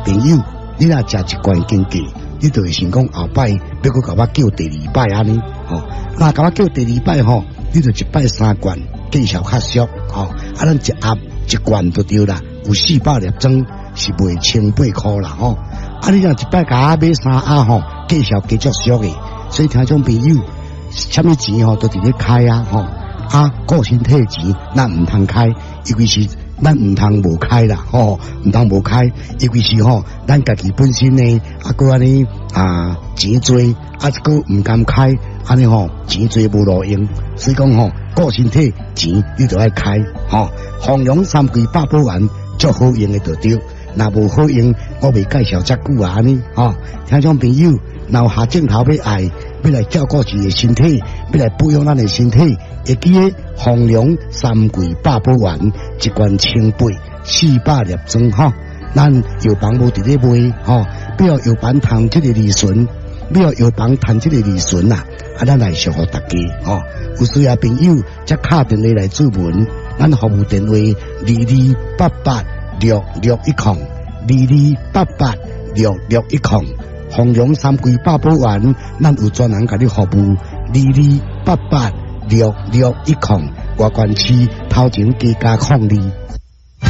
朋友，你若食一罐经过，你就会想讲后摆要搁甲我叫第二摆安尼，吼，那甲我叫第二摆吼，你就一摆3罐，见效较俗，吼，咱一盒1罐就对啦，有400粒装是卖1800块啦，吼，你若一摆甲我买3盒吼，见效加足俗诶，所以听众朋友，什么钱吼都伫咧开啊，吼。顾身体钱，咱唔通开，尤其是咱唔通无开啦，吼，唔通无开，尤其是吼，咱家己本身呢，搁安尼钱多，搁唔敢开，安尼吼钱多无路用，所以讲吼，顾身体钱你就爱开，吼，丰隆3季8宝丸足好用的就对，若无好用，我未介绍遮久啊，安尼，吼，听众朋友，若有下镜头要爱。要来照顾自己的身体，要来保养咱的身体，会记得丰隆3季8宝丸1罐1800，400粒装吼。咱药房无伫咧卖吼，不要药房谈这个利润，不要药房谈这个利润啦。咱来祝福大家吼，有需要朋友则敲电话来咨询，咱服务电话22886610，22886610。丰隆3季8宝丸，咱有专人甲你服务，22886610，外观区头前加控2。